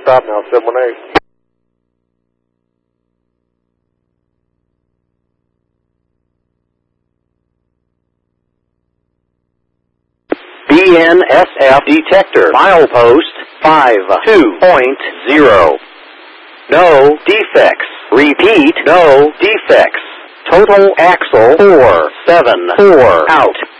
stop now, 718. BNSF detector, milepost 52.0. No defects. Repeat, no defects. Total axle 474 out.